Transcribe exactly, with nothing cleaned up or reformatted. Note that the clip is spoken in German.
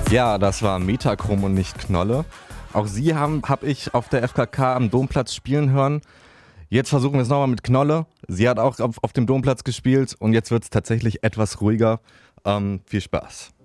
Ja, das war Metachrom und nicht Knolle. Auch sie haben habe ich auf der F K K am Domplatz spielen hören. Jetzt versuchen wir es nochmal mit Knolle. Sie hat auch auf, auf dem Domplatz gespielt und jetzt wird es tatsächlich etwas ruhiger. Ähm, viel Spaß.